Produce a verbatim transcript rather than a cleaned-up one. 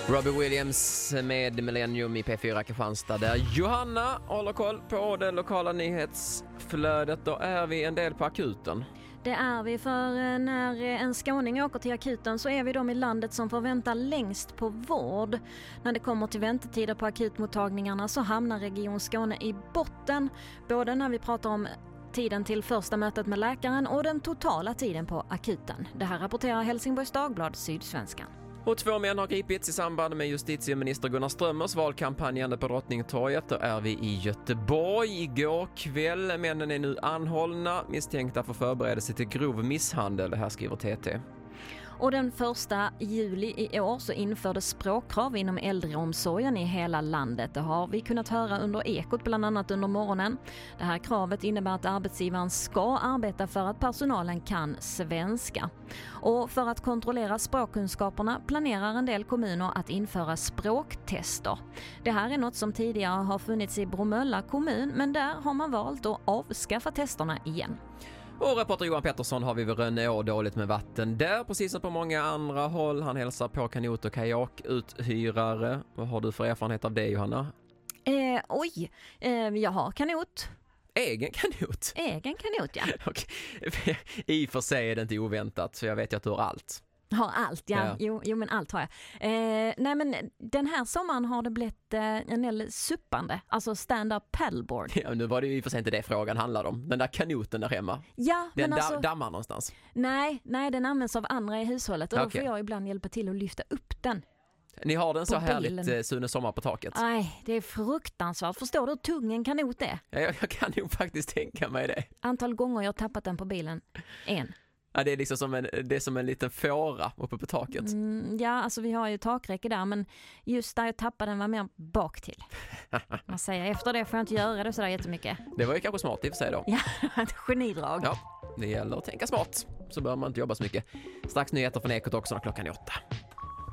Robbie Williams med Millennium i P fyra Kristianstad där Johanna håller koll på det lokala nyhetsflödet. Då är vi en del på akuten. Det är vi, för när en skåning åker till akuten så är vi de i landet som får vänta längst på vård. När det kommer till väntetider på akutmottagningarna så hamnar Region Skåne i botten. Både när vi pratar om tiden till första mötet med läkaren och den totala tiden på akuten. Det här rapporterar Helsingborgs Dagblad Sydsvenskan. Och två män har gripits i samband med justitieminister Gunnar Strömmers valkampanjande på Drottningtorget. Då är vi i Göteborg igår kväll. Männen är nu anhållna, misstänkta för förberedelse till grov misshandel. Det här skriver T T. Och den första juli i år så infördes språkkrav inom äldreomsorgen i hela landet. Det har vi kunnat höra under Ekot bland annat under morgonen. Det här kravet innebär att arbetsgivaren ska arbeta för att personalen kan svenska. Och för att kontrollera språkkunskaperna planerar en del kommuner att införa språktester. Det här är något som tidigare har funnits i Bromölla kommun, men där har man valt att avskaffa testerna igen. Och reporter Johan Pettersson har vi vid Rönneå dåligt med vatten där, precis som på många andra håll. Han hälsar på kanot- och kajakuthyrare. Vad har du för erfarenhet av det, Johanna? Eh, oj, eh, jag har kanot. Egen kanot? Egen kanot, ja. Okej. I och för sig är det inte oväntat, så jag vet ju att du har allt. Har allt, ja. ja. Jo, jo, men allt har jag. Eh, nej, men den här sommaren har det blivit eh, en del suppande. Alltså stand-up paddleboard. Ja, nu var det ju i och för sig inte det frågan handlade om. Den där kanoten där hemma. Ja, den men alltså... da- dammar någonstans. Nej, nej, den används av andra i hushållet. Och okay. Då får jag ibland hjälpa till att lyfta upp den. Ni har den så bilen. härligt eh, Sune sommar på taket. Nej, det är fruktansvärt. Förstår du hur tung en kanot är? Ja, jag, jag kan ju faktiskt tänka mig det. Antal gånger jag har tappat den på bilen. En. Ja, det är liksom som en, det är som en liten fåra uppe på taket. Mm, ja, alltså vi har ju takräcke där, men just där jag tappade den var mer bak till. Man säger, efter det får jag inte göra det sådär jättemycket. Det var ju kanske smart i och för sig då. Ja, ett genidrag. Ja, det gäller att tänka smart. Så bör man inte jobba så mycket. Strax nyheter från Ekot också när klockan är åtta.